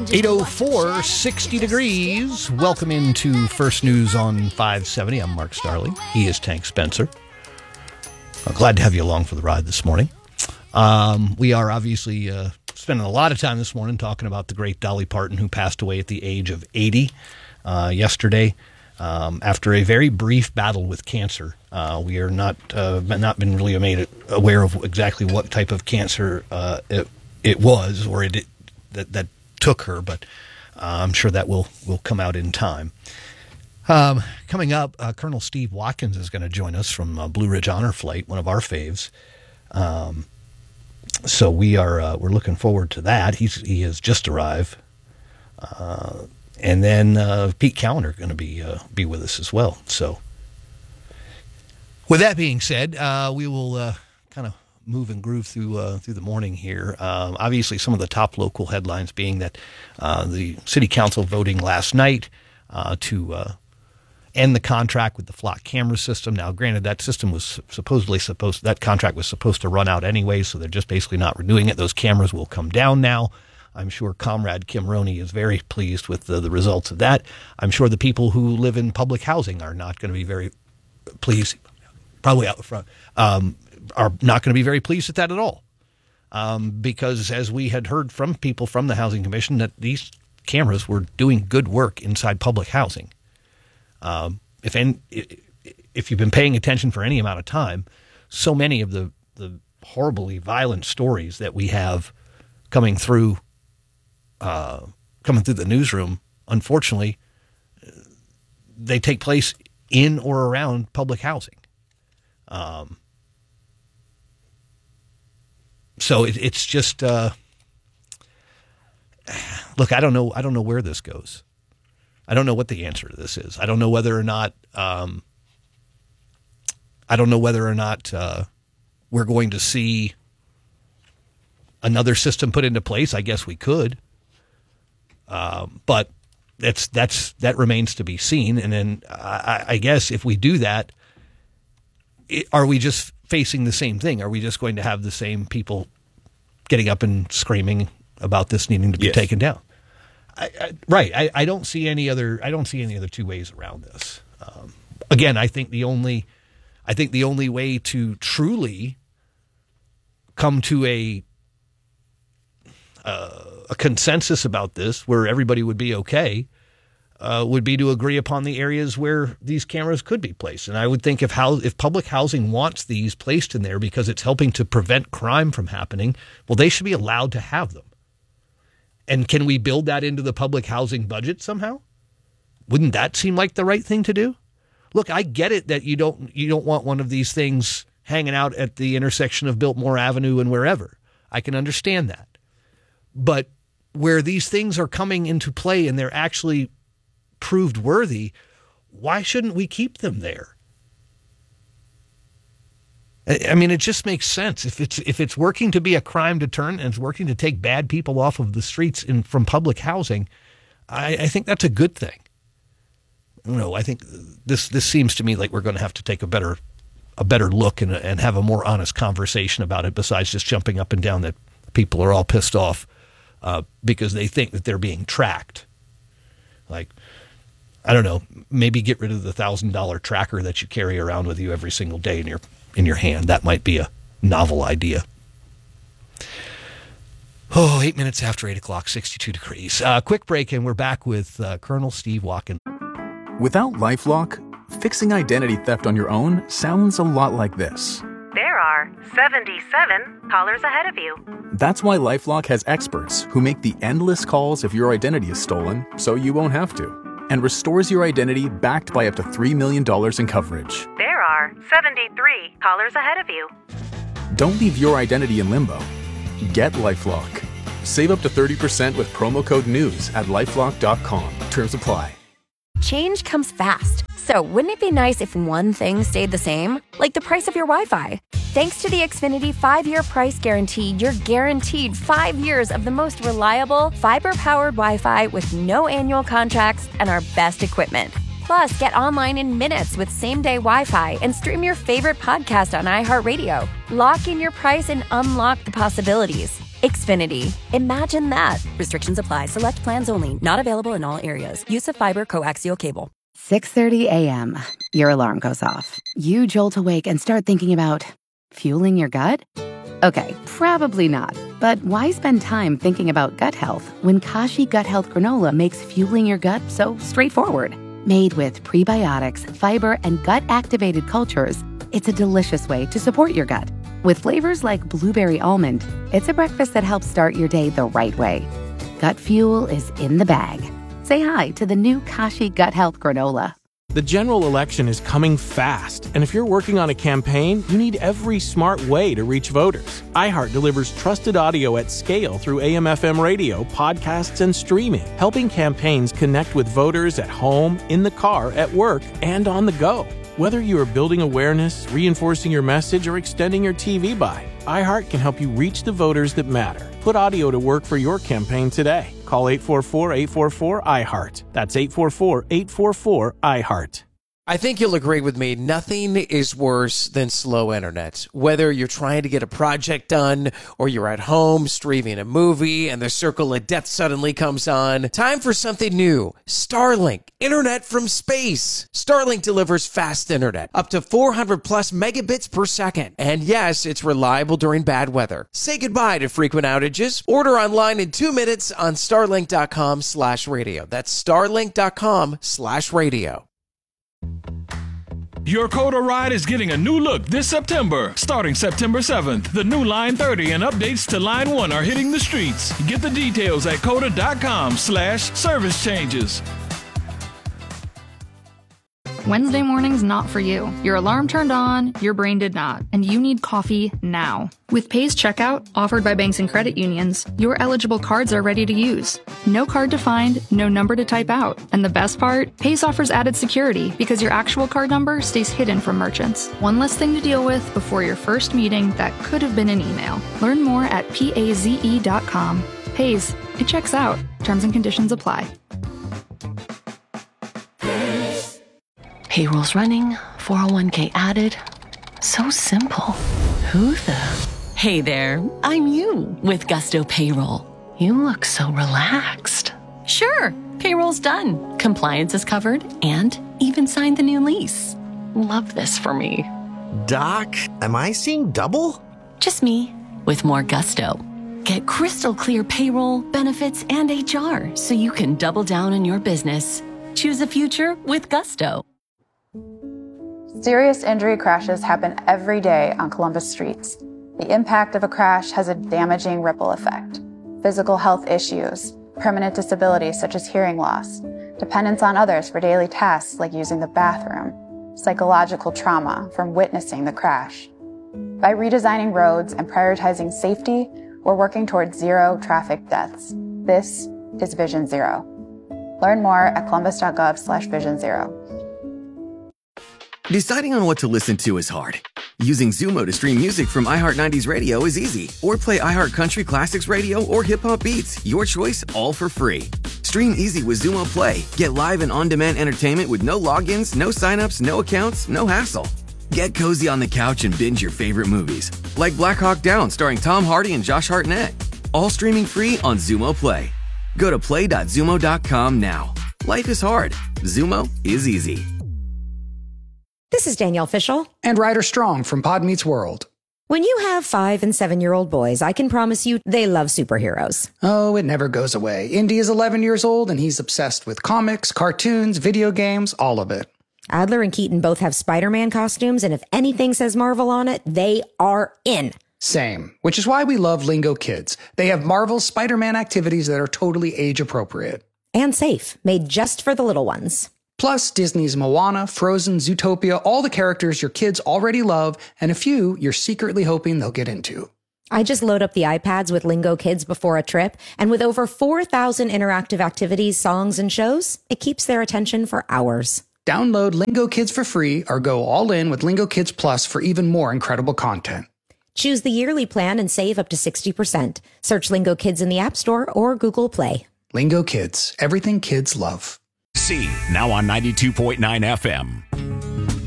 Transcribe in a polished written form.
8:04, 60 degrees. Welcome into First News on 570. I'm Mark Starley. He is Tank Spencer. Glad to have you along for the ride this morning. We are obviously spending a lot of time this morning talking about the great Dolly Parton, who passed away at the age of 80 yesterday after a very brief battle with cancer. We are not been really made aware of exactly what type of cancer it was or that took her, but I'm sure that will come out in time. Coming up, Colonel Steve Watkins is going to join us from Blue Ridge Honor Flight, one of our faves. So we're looking forward to that. He has just arrived, and then Pete Callender going to be with us as well. So, with that being said, we will kind of move and groove through the morning here. Obviously, some of the top local headlines being that the city council voting last night to end the contract with the flock camera system. Now, granted, that system was that contract was supposed to run out anyway, so they're just basically not renewing it. Those cameras will come down now. I'm sure Comrade Kim Roney is very pleased with the results of that. I'm sure the people who live in public housing are not going to be very pleased, probably out front, are not going to be very pleased at that at all. Because as we had heard from people from the Housing Commission, that these cameras were doing good work inside public housing. If you've been paying attention for any amount of time, so many of the horribly violent stories that we have coming through the newsroom, unfortunately, they take place in or around public housing. So it's just look. I don't know where this goes. I don't know what the answer to this is. I don't know whether or not. We're going to see another system put into place. I guess we could, but that remains to be seen. And then I guess if we do that, are we just facing the same thing? Are we just going to have the same people getting up and screaming about this needing to be taken down? I don't see any other two ways around this. Again, I think the only way to truly come to a consensus about this, where everybody would be okay, would be to agree upon the areas where these cameras could be placed. And I would think if public housing wants these placed in there because it's helping to prevent crime from happening, well, they should be allowed to have them. And can we build that into the public housing budget somehow? Wouldn't that seem like the right thing to do? Look, I get it that you don't want one of these things hanging out at the intersection of Biltmore Avenue and wherever. I can understand that. But where these things are coming into play and they're actually proved worthy, why shouldn't we keep them there? I mean, it just makes sense. If it's working to be a crime deterrent and it's working to take bad people off of the streets from public housing, I think that's a good thing. I don't know. I think this seems to me like we're going to have to take a better look and have a more honest conversation about it, besides just jumping up and down that people are all pissed off because they think that they're being tracked. Like, I don't know, maybe get rid of the $1,000 tracker that you carry around with you every single day in your hand. That might be a novel idea. 8 minutes after 8 o'clock, 62 degrees. Quick break, and we're back with Colonel Steve Watkins. Without LifeLock, fixing identity theft on your own sounds a lot like this. There are 77 callers ahead of you. That's why LifeLock has experts who make the endless calls if your identity is stolen, so you won't have to, and restores your identity backed by up to $3 million in coverage. There are 73 callers ahead of you. Don't leave your identity in limbo. Get LifeLock. Save up to 30% with promo code NEWS at LifeLock.com. Terms apply. Change comes fast. So wouldn't it be nice if one thing stayed the same? Like the price of your Wi-Fi. Thanks to the Xfinity 5-year price guarantee, you're guaranteed 5 years of the most reliable, fiber-powered Wi-Fi with no annual contracts and our best equipment. Plus, get online in minutes with same-day Wi-Fi and stream your favorite podcast on iHeartRadio. Lock in your price and unlock the possibilities. Xfinity. Imagine that. Restrictions apply. Select plans only. Not available in all areas. Use of fiber coaxial cable. 6:30 a.m. Your alarm goes off. You jolt awake and start thinking about fueling your gut? Okay, probably not. But why spend time thinking about gut health when Kashi Gut Health Granola makes fueling your gut so straightforward? Made with prebiotics, fiber, and gut-activated cultures, it's a delicious way to support your gut. With flavors like blueberry almond, it's a breakfast that helps start your day the right way. Gut fuel is in the bag. Say hi to the new Kashi Gut Health Granola. The general election is coming fast, and if you're working on a campaign, you need every smart way to reach voters. iHeart delivers trusted audio at scale through AM/FM radio, podcasts, and streaming, helping campaigns connect with voters at home, in the car, at work, and on the go. Whether you are building awareness, reinforcing your message, or extending your TV buy, iHeart can help you reach the voters that matter. Put audio to work for your campaign today. Call 844-844-iHeart. That's 844-844-iHeart. I think you'll agree with me, nothing is worse than slow internet. Whether you're trying to get a project done or you're at home streaming a movie and the circle of death suddenly comes on, time for something new. Starlink, internet from space. Starlink delivers fast internet, up to 400 plus megabits per second. And yes, it's reliable during bad weather. Say goodbye to frequent outages. Order online in 2 minutes on starlink.com/radio. That's starlink.com/radio. Your Coda ride is getting a new look this September. Starting September 7th, the new Line 30 and updates to Line 1 are hitting the streets. Get the details at coda.com/service changes. Wednesday morning's not for you. Your alarm turned on, your brain did not, and you need coffee now. With Pays Checkout, offered by banks and credit unions, your eligible cards are ready to use. No card to find, no number to type out. And the best part? Pays offers added security because your actual card number stays hidden from merchants. One less thing to deal with before your first meeting that could have been an email. Learn more at paze.com. Pays. It checks out. Terms and conditions apply. Payroll's running, 401k added. So simple. Who the? Hey there, I'm you with Gusto Payroll. You look so relaxed. Sure, payroll's done. Compliance is covered and even signed the new lease. Love this for me. Doc, am I seeing double? Just me with more Gusto. Get crystal clear payroll, benefits, and HR so you can double down on your business. Choose a future with Gusto. Serious injury crashes happen every day on Columbus streets. The impact of a crash has a damaging ripple effect. Physical health issues, permanent disabilities such as hearing loss, dependence on others for daily tasks like using the bathroom, psychological trauma from witnessing the crash. By redesigning roads and prioritizing safety, we're working towards zero traffic deaths. This is Vision Zero. Learn more at columbus.gov/Vision Zero. Deciding on what to listen to is hard. Using Zumo to stream music from iHeart 90s Radio is easy. Or play iHeart Country Classics Radio or Hip Hop Beats. Your choice, all for free. Stream easy with Zumo Play. Get live and on-demand entertainment with no logins, no signups, no accounts, no hassle. Get cozy on the couch and binge your favorite movies. Like Black Hawk Down starring Tom Hardy and Josh Hartnett. All streaming free on Zumo Play. Go to play.zumo.com now. Life is hard. Zumo is easy. This is Danielle Fishel. And Ryder Strong from Pod Meets World. When you have 5- and 7-year-old boys, I can promise you they love superheroes. Oh, it never goes away. Indy is 11 years old and he's obsessed with comics, cartoons, video games, all of it. Adler and Keaton both have Spider-Man costumes, and if anything says Marvel on it, they are in. Same, which is why we love Lingo Kids. They have Marvel's Spider-Man activities that are totally age-appropriate. And safe, made just for the little ones. Plus, Disney's Moana, Frozen, Zootopia, all the characters your kids already love, and a few you're secretly hoping they'll get into. I just load up the iPads with Lingo Kids before a trip, and with over 4,000 interactive activities, songs, and shows, it keeps their attention for hours. Download Lingo Kids for free or go all in with Lingo Kids Plus for even more incredible content. Choose the yearly plan and save up to 60%. Search Lingo Kids in the App Store or Google Play. Lingo Kids, everything kids love. C, now on 92.9 FM.